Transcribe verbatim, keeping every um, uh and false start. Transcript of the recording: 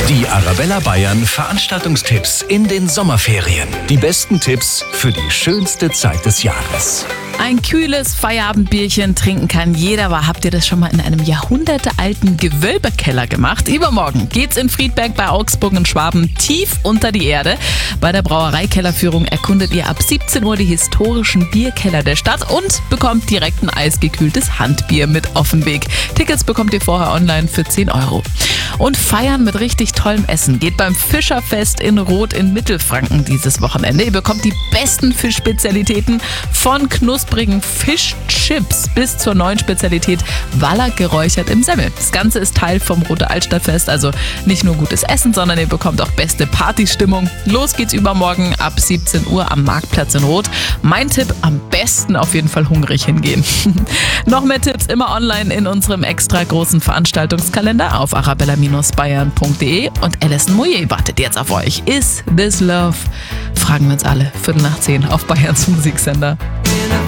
Die Arabella Bayern Veranstaltungstipps in den Sommerferien. Die besten Tipps für die schönste Zeit des Jahres. Ein kühles Feierabendbierchen trinken kann jeder, aber habt ihr das schon mal in einem jahrhundertealten Gewölbekeller gemacht? Übermorgen geht's in Friedberg bei Augsburg und Schwaben tief unter die Erde. Bei der Brauereikellerführung erkundet ihr ab siebzehn Uhr die historischen Bierkeller der Stadt und bekommt direkt ein eisgekühltes Handbier mit Offenweg. Tickets bekommt ihr vorher online für zehn Euro. Und feiern mit richtig tollem Essen geht beim Fischerfest in Roth in Mittelfranken dieses Wochenende. Ihr bekommt die besten Fischspezialitäten von knusprigen Fischchips bis zur neuen Spezialität Waller geräuchert im Semmel. Das Ganze ist Teil vom Rother Altstadtfest, also nicht nur gutes Essen, sondern ihr bekommt auch beste Partystimmung. Los geht's übermorgen ab siebzehn Uhr am Marktplatz in Roth. Mein Tipp, am besten auf jeden Fall hungrig hingehen. Noch mehr Tipps immer online in unserem extra großen Veranstaltungskalender auf arabella bayern punkt de und Alison Moyer wartet jetzt auf euch. Is this love? Fragen wir uns alle. Viertel nach zehn auf Bayerns Musiksender.